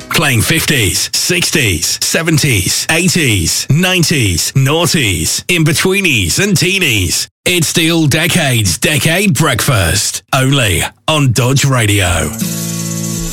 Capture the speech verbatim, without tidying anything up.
Playing fifties, sixties, seventies, eighties, nineties, noughties, in-betweenies and teenies. It's the All Decades Decade Breakfast, only on Dodge Radio.